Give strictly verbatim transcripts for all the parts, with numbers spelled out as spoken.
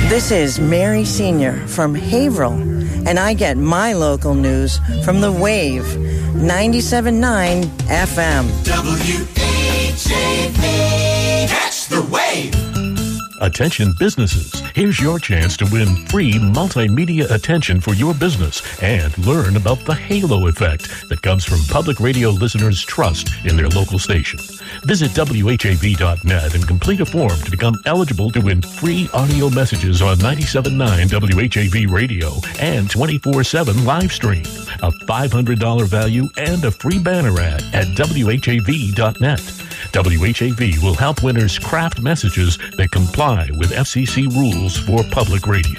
This is Mary Senior from Haverhill, and I get my local news from The Wave, ninety-seven point nine F M. W H A V. Catch the Wave. Attention businesses, here's your chance to win free multimedia attention for your business and learn about the halo effect that comes from public radio listeners' trust in their local station. Visit W H A V dot net and complete a form to become eligible to win free audio messages on ninety-seven point nine W H A V Radio and twenty-four seven live stream, a five hundred dollars value and a free banner ad at W H A V dot net. W H A V will help winners craft messages that comply with F C C rules for public radio.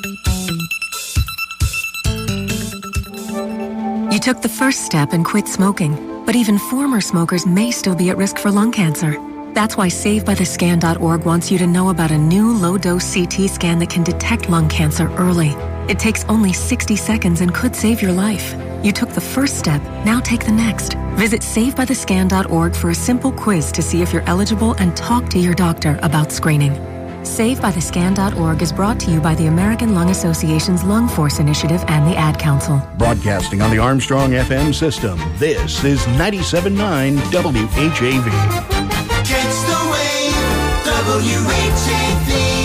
You took the first step and quit smoking, but even former smokers may still be at risk for lung cancer. That's why Save By The Scan dot org wants you to know about a new low-dose C T scan that can detect lung cancer early. It takes only sixty seconds and could save your life. You took the first step, now take the next. Visit Save By The Scan dot org for a simple quiz to see if you're eligible and talk to your doctor about screening. Save By The Scan dot org is brought to you by the American Lung Association's Lung Force Initiative and the Ad Council. Broadcasting on the Armstrong F M system, this is ninety-seven point nine W H A V. Catch the Wave. W H A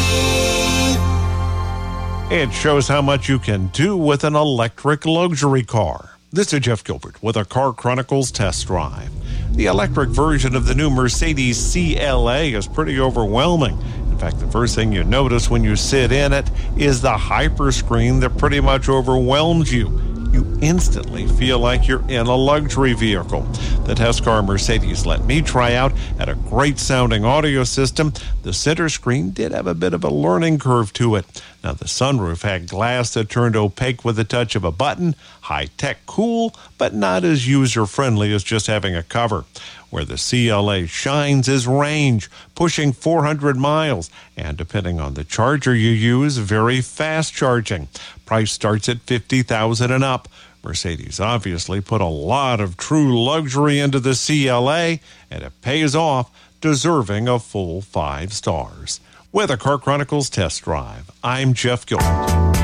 V. It shows how much you can do with an electric luxury car. This is Jeff Gilbert with a Car Chronicles test drive. The electric version of the new Mercedes C L A is pretty overwhelming. In fact, the first thing you notice when you sit in it is the hyperscreen that pretty much overwhelms you. You instantly feel like you're in a luxury vehicle. The test car Mercedes let me try out had a great sounding audio system. The center screen did have a bit of a learning curve to it. Now, the sunroof had glass that turned opaque with the touch of a button. High-tech cool, but not as user-friendly as just having a cover. Where the C L A shines is range, pushing four hundred miles, and depending on the charger you use, very fast charging. Price starts at fifty thousand dollars and up. Mercedes obviously put a lot of true luxury into the C L A, and it pays off, deserving a full five stars. With a Car Chronicles test drive, I'm Jeff Gilbert.